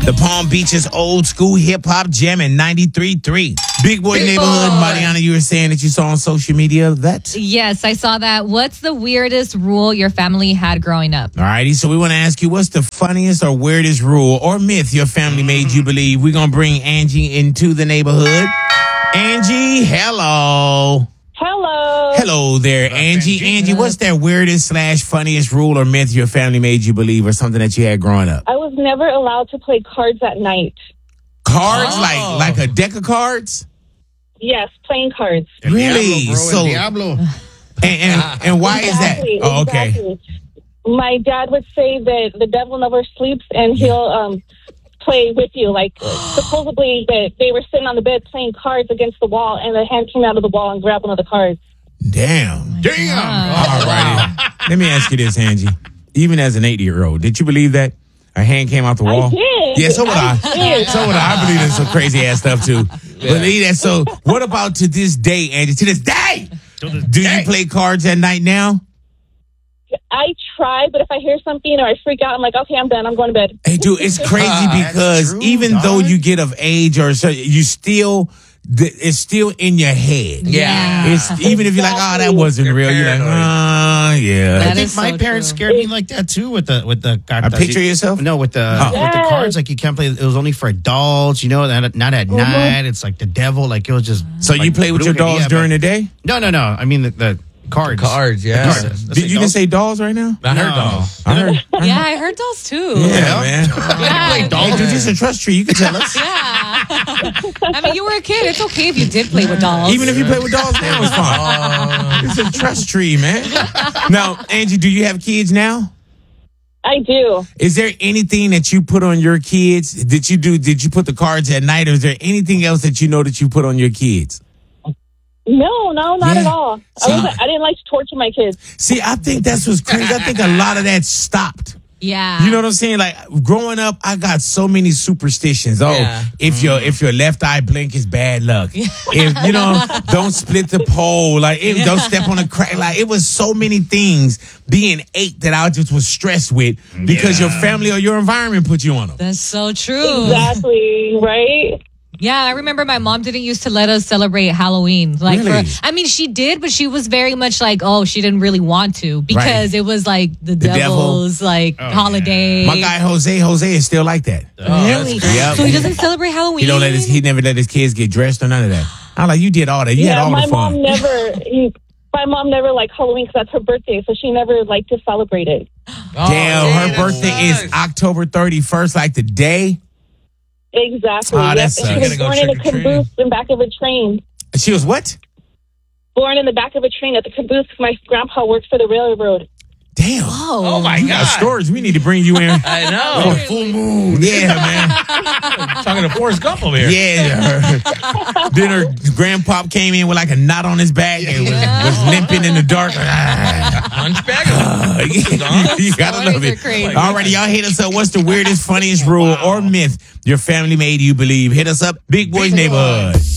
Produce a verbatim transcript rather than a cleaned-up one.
The Palm Beaches old school hip hop jam in ninety-three point three. Big Boy Big Neighborhood. Boy. Mariana, you were saying that you saw on social media that? Yes, I saw that. What's the weirdest rule your family had growing up? All righty, so we want to ask you, what's the funniest or weirdest rule or myth your family made you believe? We're going to bring Angie into the neighborhood. Angie, hello. Hello. Hello there, Angie. Angie? Angie, what's that weirdest slash funniest rule or myth your family made you believe or something that you had growing up? I was never allowed to play cards at night. Cards? Oh. Like like a deck of cards? Yes, playing cards. El Really? Diablo, bro, el So- Diablo. And, and, and why is that? Exactly, Oh, okay. exactly. My dad would say that the devil never sleeps, and he'll um, play with you. Like supposedly that they were sitting on the bed playing cards against the wall, and a hand came out of the wall and grabbed one of the cards. Damn. Damn. All right. Let me ask you this, Angie. Even as an eighty-year-old, did you believe that a hand came out the wall? I did. Yeah, so would I. did. So would I. I believe in some crazy ass stuff too. Believe that. So, what about to this day, Angie? To this day, To this do day. you play cards at night now? I try, but if I hear something or I freak out, I'm like, okay, I'm done. I'm going to bed. Hey, dude, it's crazy That's because true, even dog. though you get of age or so, you still, it's still in your head. Yeah. It's even if you're like, oh, that wasn't You're real. You're like, paranoid. oh, yeah. I That think is my so parents true. scared me like that too with the with the cartas. A picture of yourself? No, with the Oh. with the Yes. cards. Like you can't play. It was only for adults. You know, not, not at night. It's like the devil. Like it was just. So you like, play with your brutal. dolls Yeah, during but- the day? No, no, no. I mean the, the cards. Cards, yeah. The cards. Did, you can say dolls right now? I heard No. dolls. I heard. Yeah, I heard those too. Yeah, Yeah. man. Yeah. Play dolls. Hey, dude, this is a trust tree. You can tell us. I mean, you were a kid. It's okay if you did play with dolls. Even if you play with dolls now, it's fine. It's a trust tree, man. Now, Angie, do you have kids now? I do. Is there anything that you put on your kids? Did you do? Did you put the cards at night, or is there anything else that you know that you put on your kids? No, no, not Yeah. at all. See- I, wasn't, I didn't like to torture my kids. See, I think that's what's crazy. I think a lot of that stopped. Yeah. You know what I'm saying? Like growing up, I got so many superstitions. Oh, Yeah. if your if your left eye blink is bad luck. If you know, don't split the pole. Like if, don't step on a crack. Like it was so many things being eight that I just was stressed with because Yeah. your family or your environment put you on them. That's so true. Exactly, right? Yeah, I remember my mom didn't used to let us celebrate Halloween. Like, Really? for, I mean, she did, but she was very much like, oh, she didn't really want to because it was like the, devil. devil's like holiday. My guy Jose, Jose is still like that. Really? Yep. So he doesn't celebrate Halloween. He don't let his he never let his kids get dressed or none of that. I'm like, you did all that. You had yeah, all my the fun. mom never. My mom never liked Halloween because that's her birthday, so she never liked to celebrate it. Damn, her that birthday sucks. is October thirty-first, like the day. Exactly. Ah, that Yep. sucks. And she was Gotta go born in a trick-or-treating. caboose in back of a train. She was what? Born in the back of a train at the caboose. My grandpa worked for the railroad. Damn. Oh, my You God. got storage. We need to bring you in. I know. Full moon. Yeah, man. Talking to Forrest Gump over here. Yeah. Then her grandpop came in with like a knot on his back and was, was limping in the dark. Hunchback. you gotta Stories love are it. crazy. Alrighty, y'all hit us up. What's the weirdest, funniest rule or myth your family made you believe? Hit us up. Big Boys Neighborhood.